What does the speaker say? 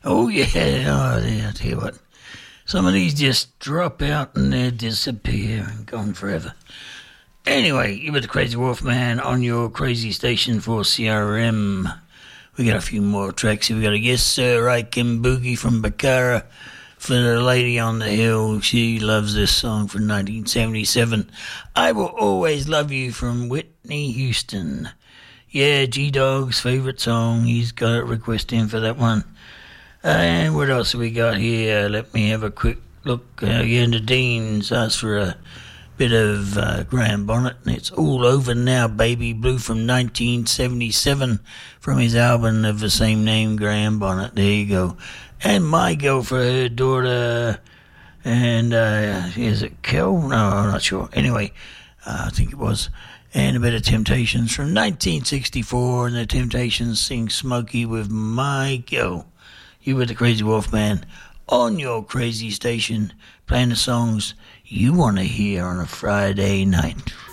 Oh, yeah. Oh, yeah. I tell you what. Some of these just drop out and they disappear and gone forever. Anyway, you were the Crazy Wolf Man on your crazy station for CRM. We got a few more tracks here. We got a Yes Sir, I Can Boogie from Bakara for the lady on the hill. She loves this song from 1977. I Will Always Love You from Whitney Houston. Yeah, G-Dog's favourite song. He's got a request in for that one. And what else have we got here? Let me have a quick look. Again, the Deans asked for a bit of Graham Bonnet, and it's All Over Now, Baby Blue from 1977 from his album of the same name, Graham Bonnet. There you go. And My Girl for her daughter, and is it Kel? No, I'm not sure. Anyway, I think it was. And a bit of Temptations from 1964, and the Temptations sing Smokey with My Girl. You were the Crazy Wolf Man on your crazy station, playing the songs you want to hear on a Friday night.